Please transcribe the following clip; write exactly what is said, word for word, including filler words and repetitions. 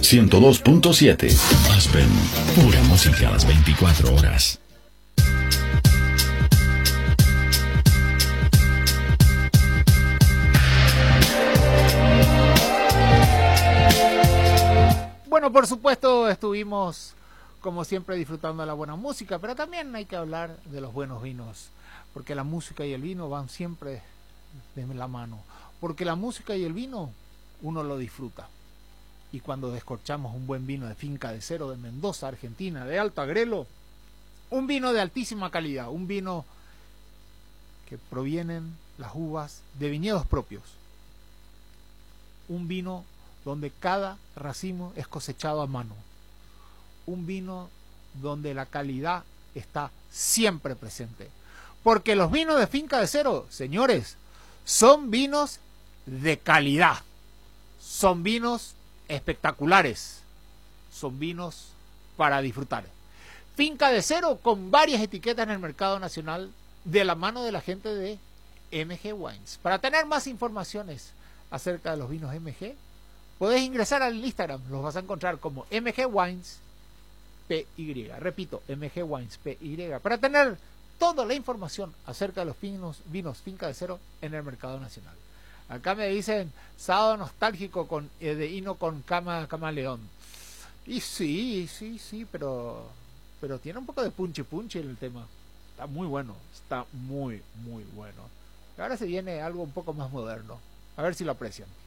ciento dos punto siete. Aspen, pura música a las veinticuatro horas. Bueno, por supuesto estuvimos como siempre disfrutando de la buena música, pero también hay que hablar de los buenos vinos, porque la música y el vino van siempre de la mano, porque la música y el vino uno lo disfruta, y cuando descorchamos un buen vino de Finca de Cero de Mendoza, Argentina, de Alto Agrelo, un vino de altísima calidad, un vino que provienen las uvas de viñedos propios, un vino donde cada racimo es cosechado a mano, un vino donde la calidad está siempre presente, porque los vinos de Finca de Cero, señores, son vinos de calidad, son vinos espectaculares, son vinos para disfrutar. Finca de Cero con varias etiquetas en el mercado nacional de la mano de la gente de M G Wines. Para tener más informaciones acerca de los vinos M G, podés ingresar al Instagram, los vas a encontrar como M G Wines P Y. Repito, M G Wines P Y, para tener toda la información acerca de los vinos, vinos Finca de Cero en el mercado nacional. Acá me dicen sábado nostálgico con eh, de Hino con cama camaleón. Y sí, sí, sí, pero pero tiene un poco de punchi punchi el tema. Está muy bueno, está muy, muy bueno. Ahora se viene algo un poco más moderno. A ver si lo aprecian.